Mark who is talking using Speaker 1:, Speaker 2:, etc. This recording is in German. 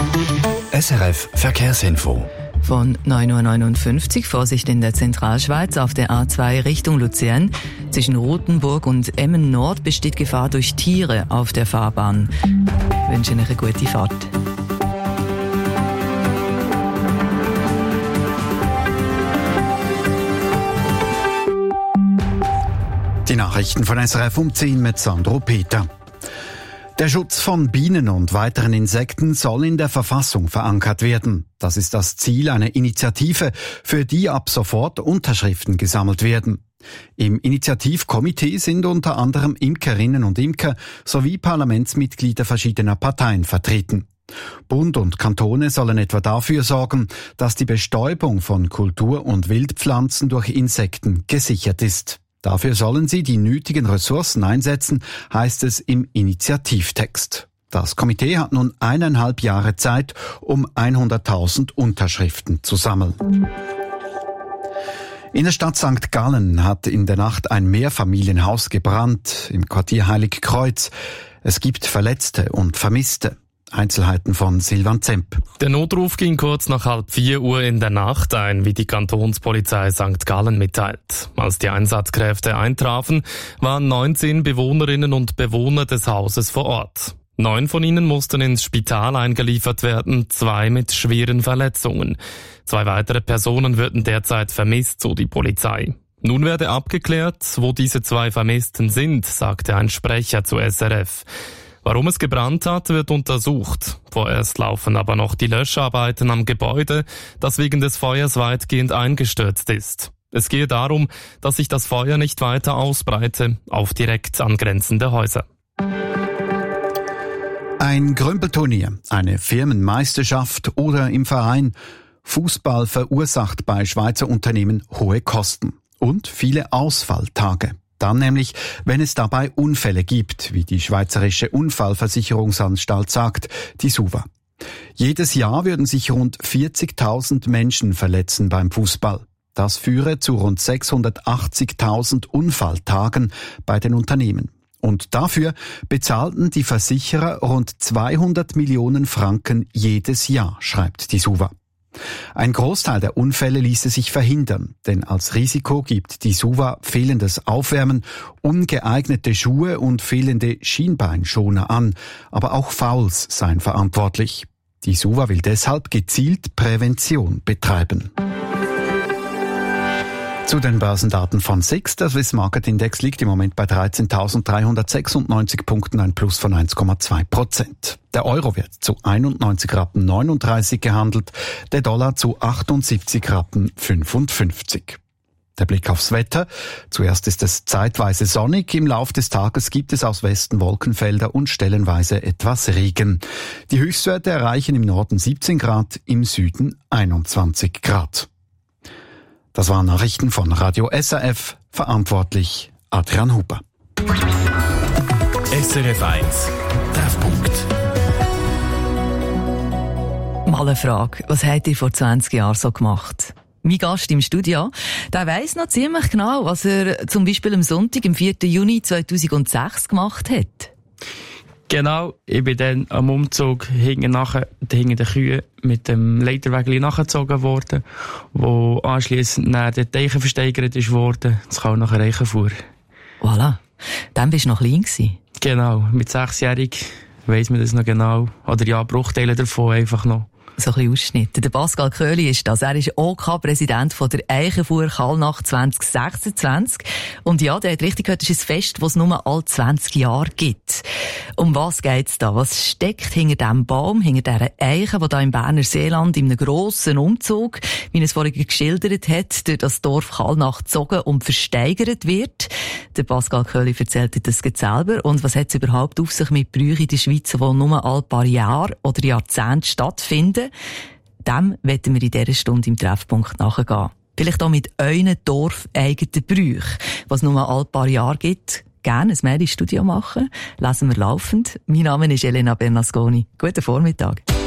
Speaker 1: SRF Verkehrsinfo.
Speaker 2: Von 9.59 Uhr Vorsicht in der Zentralschweiz auf der A2 Richtung Luzern. Zwischen Rothenburg und Emmen Nord besteht Gefahr durch Tiere auf der Fahrbahn. Ich wünsche Ihnen eine gute Fahrt.
Speaker 3: Die Nachrichten von SRF um 10 mit Sandro Peter. Der Schutz von Bienen und weiteren Insekten soll in der Verfassung verankert werden. Das ist das Ziel einer Initiative, für die ab sofort Unterschriften gesammelt werden. Im Initiativkomitee sind unter anderem Imkerinnen und Imker sowie Parlamentsmitglieder verschiedener Parteien vertreten. Bund und Kantone sollen etwa dafür sorgen, dass die Bestäubung von Kultur- und Wildpflanzen durch Insekten gesichert ist. Dafür sollen sie die nötigen Ressourcen einsetzen, heißt es im Initiativtext. Das Komitee hat nun 1,5 Jahre Zeit, um 100.000 Unterschriften zu sammeln. In der Stadt St. Gallen hat in der Nacht ein Mehrfamilienhaus gebrannt, im Quartier Heiligkreuz. Es gibt Verletzte und Vermisste. Einzelheiten von Silvan Zemp.
Speaker 4: Der Notruf ging kurz nach 3:30 in der Nacht ein, wie die Kantonspolizei St. Gallen mitteilt. Als die Einsatzkräfte eintrafen, waren 19 Bewohnerinnen und Bewohner des Hauses vor Ort. 9 von ihnen mussten ins Spital eingeliefert werden, 2 mit schweren Verletzungen. 2 weitere Personen würden derzeit vermisst, so die Polizei. Nun werde abgeklärt, wo diese 2 Vermissten sind, sagte ein Sprecher zu SRF. Warum es gebrannt hat, wird untersucht. Vorerst laufen aber noch die Löscharbeiten am Gebäude, das wegen des Feuers weitgehend eingestürzt ist. Es gehe darum, dass sich das Feuer nicht weiter ausbreite auf direkt angrenzende Häuser.
Speaker 3: Ein Grümpelturnier, eine Firmenmeisterschaft oder im Verein. Fußball verursacht bei Schweizer Unternehmen hohe Kosten und viele Ausfalltage. Dann nämlich, wenn es dabei Unfälle gibt, wie die Schweizerische Unfallversicherungsanstalt sagt, die SUVA. Jedes Jahr würden sich rund 40.000 Menschen verletzen beim Fußball. Das führe zu rund 680.000 Unfalltagen bei den Unternehmen. Und dafür bezahlten die Versicherer rund 200 Millionen Franken jedes Jahr, schreibt die SUVA. Ein Großteil der Unfälle ließe sich verhindern, denn als Risiko gibt die SUVA fehlendes Aufwärmen, ungeeignete Schuhe und fehlende Schienbeinschoner an, aber auch Fouls seien verantwortlich. Die SUVA will deshalb gezielt Prävention betreiben. Zu den Börsendaten von SIX. Der Swiss Market Index liegt im Moment bei 13.396 Punkten, ein Plus von 1,2%. Der Euro wird zu 91,39 Rappen gehandelt, der Dollar zu 78,55 Rappen. Der Blick aufs Wetter. Zuerst ist es zeitweise sonnig. Im Lauf des Tages gibt es aus Westen Wolkenfelder und stellenweise etwas Regen. Die Höchstwerte erreichen im Norden 17 Grad, im Süden 21 Grad. Das waren Nachrichten von Radio SRF, verantwortlich Adrian Huber.
Speaker 1: SRF 1, Treffpunkt.
Speaker 2: Mal eine Frage, was habt ihr vor 20 Jahren so gemacht? Mein Gast im Studio, der weiss noch ziemlich genau, was er zum Beispiel am Sonntag, am 4. Juni 2006 gemacht hat.
Speaker 5: Genau, ich bin dann am Umzug hinten den Kühen mit dem Leiterwägel nachgezogen worden, wo anschliessend der Teichen versteigert ist worden. Das kann auch nachher Reichen fuhr.
Speaker 2: Voilà. Dann bist du noch klein gewesen.
Speaker 5: Genau, mit 6-jährig weiss man das noch genau. Oder ja, Bruchteile davon einfach noch.
Speaker 2: So ein bisschen Ausschnitte. Der Pascal Köhli ist das. Er ist OK-Präsident von der Eichenfuhr Kallnach 2026. Und ja, der hat richtig gehört, das ist ein Fest, das es nur alle 20 Jahre gibt. Um was geht's da? Was steckt hinter diesem Baum, hinter dieser Eiche, die da im Berner Seeland in einem grossen Umzug, wie er es vorhin geschildert hat, durch das Dorf Kallnach gezogen und versteigert wird? Der Pascal Köhli erzählt das selber. Und was hat es überhaupt auf sich mit Brüchen in der Schweiz, die nur alle paar Jahre oder Jahrzehnte stattfinden? Dem wollen wir in dieser Stunde im Treffpunkt nachgehen. Vielleicht auch mit euren dorfeigenen Brüchen, was nur alle paar Jahre gibt. Gerne ein Medienstudio machen. Lesen wir laufend. Mein Name ist Elena Bernasconi. Guten Vormittag.